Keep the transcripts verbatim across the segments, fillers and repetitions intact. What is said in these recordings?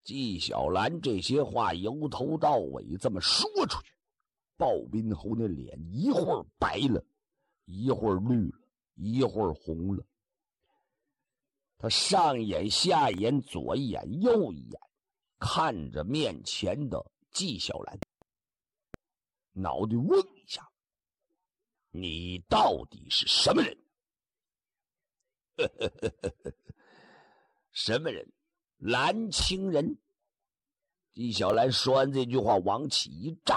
纪晓岚这些话由头到尾这么说出去，鲍宾侯那脸一会儿白了，一会儿绿了，一会儿红了。他上眼下眼左一眼右一眼，看着面前的纪晓岚，脑袋嗡一下，你到底是什么人？什么人？蓝青人。纪晓岚说完这句话，往起一站，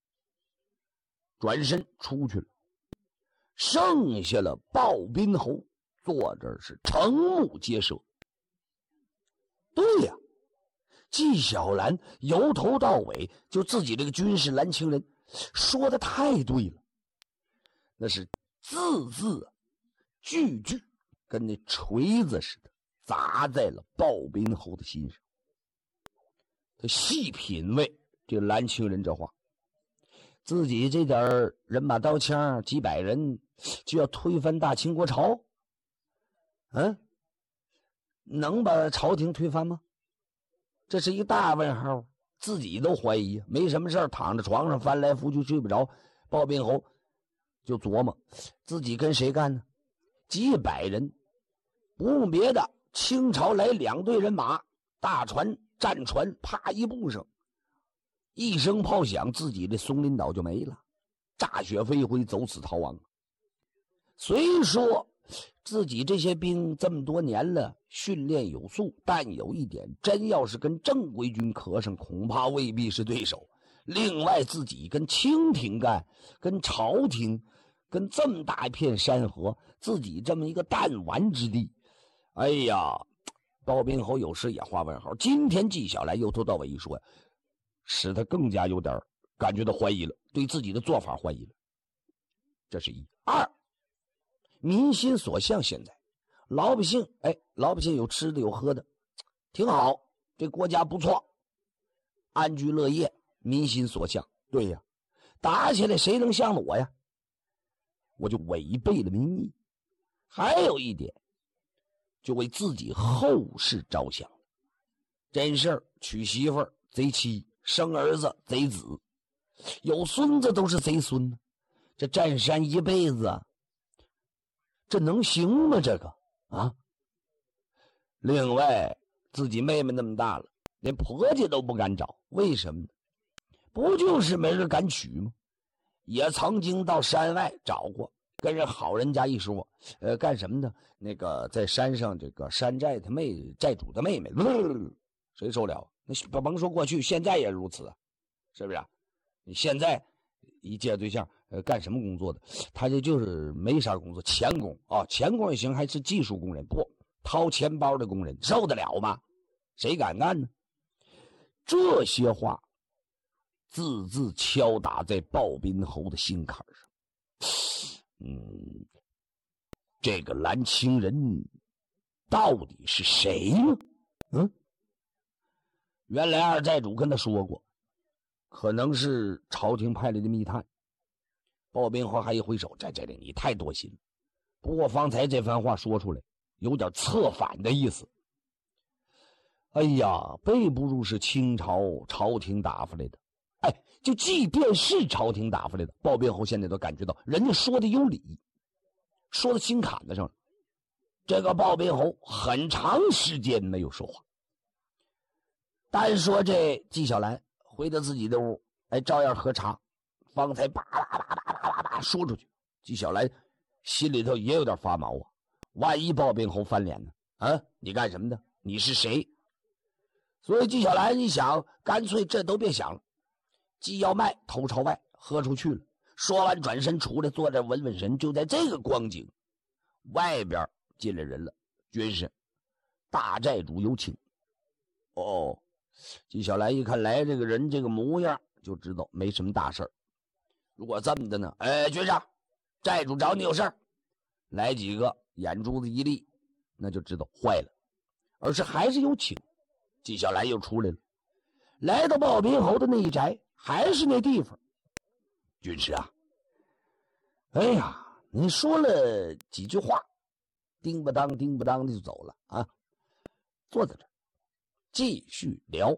转身出去了。剩下了鲍宾侯坐这是瞠目结舌。对呀、啊，纪晓岚由头到尾就自己这个军事蓝青人说的太对了，那是字字句句跟那锤子似的砸在了鲍宾侯的心上。他细品味这蓝青人这话，自己这点人马刀枪几百人就要推翻大清国朝，嗯，能把朝廷推翻吗？这是一个大问号，自己都怀疑。没什么事躺在床上翻来覆去睡不着，鲍宾侯就琢磨自己跟谁干呢？几百人，不用别的，清朝来两队人马，大船战船，啪一步上，一声炮响，自己的松林岛就没了，炸雪飞灰，走死逃亡。虽说自己这些兵这么多年了，训练有素，但有一点，真要是跟正规军磕上，恐怕未必是对手。另外自己跟清廷干，跟朝廷，跟这么大一片山河，自己这么一个弹丸之地，哎呀，鲍宾侯有时也画问号。今天纪晓岚由头到尾一说呀，使他更加有点感觉到怀疑了，对自己的做法怀疑了。这是一。二，民心所向，现在老百姓，哎，老百姓有吃的有喝的，挺好，这国家不错，安居乐业，民心所向。对呀，打起来谁能向着我呀？我就违背了民意。还有一点，就为自己后事着想，真事儿娶媳妇儿贼妻，生儿子贼子，有孙子都是贼孙，这占山一辈子，这能行吗？这个啊！另外自己妹妹那么大了，连婆家都不敢找，为什么呢？不就是没人敢娶吗？也曾经到山外找过，跟人好人家一说，呃，干什么的？那个在山上，这个山寨他妹寨主的妹妹，呃、谁受了？那甭说过去，现在也如此啊，是不是啊？你现在一介对象，呃，干什么工作的？他这就是没啥工作，钳工啊，钳工也行，还是技术工人，不掏钱包的工人，受得了吗？谁敢干呢？这些话字字敲打在鲍宾侯的心坎上。嗯，这个蓝青人到底是谁呢？嗯，原来二寨主跟他说过，可能是朝廷派来的密探。鲍宾侯还一挥手，这这这你太多心了。不过方才这番话说出来，有点策反的意思。哎呀，背不住是清朝朝廷打发来的。哎，就即便是朝廷打发来的，鲍宾侯现在都感觉到人家说的有理，说到心坎子上了。这个鲍宾侯很长时间没有说话。单说这纪晓岚回到自己的屋，哎，照样喝茶。方才叭叭叭叭叭叭说出去，纪晓岚心里头也有点发毛啊。万一鲍宾侯翻脸呢？啊，你干什么的？你是谁？所以纪晓岚一想，干脆这都别想了，既要卖头朝外，喝出去了。说完转身出来，坐这稳稳神。就在这个光景，外边进来人了。军师，大寨主有请。哦，纪晓岚一看来这个人这个模样，就知道没什么大事儿。如果这么的呢？哎，军师，寨主找你有事儿。来几个眼珠子一立，那就知道坏了。而是还是有请。纪晓岚又出来了，来到鲍宾侯的那一宅，还是那地方。军师啊，哎呀，你说了几句话，叮不当叮不当的就走了啊。坐在这儿继续聊。